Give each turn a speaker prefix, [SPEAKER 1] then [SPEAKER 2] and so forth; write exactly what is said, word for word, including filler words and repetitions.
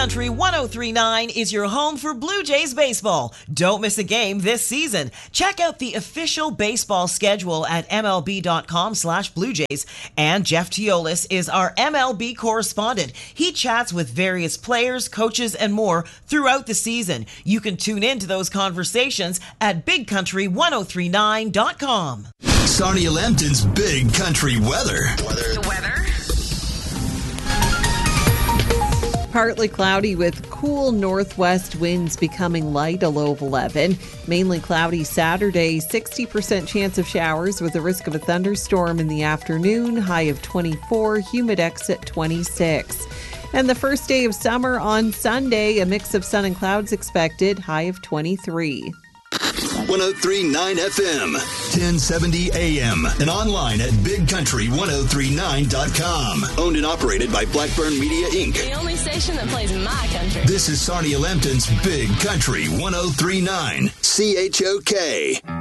[SPEAKER 1] Country one oh three point nine is your home for Blue Jays baseball. Don't miss a game this season. Check out the official baseball schedule at mlb.com slash Blue Jays. And Jeff Teolis is our M L B correspondent. He chats with various players, coaches, and more throughout the season. You can tune in to those conversations at big country ten thirty-nine dot com.
[SPEAKER 2] Sarnia Lambton's Big Country Weather.
[SPEAKER 3] Weather. The weather.
[SPEAKER 4] Partly cloudy with cool northwest winds becoming light, a low of eleven. Mainly cloudy Saturday, sixty percent chance of showers with a risk of a thunderstorm in the afternoon, high of twenty-four, humidex at twenty-six. And the first day of summer on Sunday, a mix of sun and clouds expected, high of twenty-three.
[SPEAKER 2] one oh three point nine F M, ten seventy A M, and online at big country ten thirty-nine dot com. Owned and operated by Blackburn Media, Incorporated.
[SPEAKER 3] The only station that plays my country.
[SPEAKER 2] This is Sarnia Lambton's Big Country ten thirty-nine, C H O K.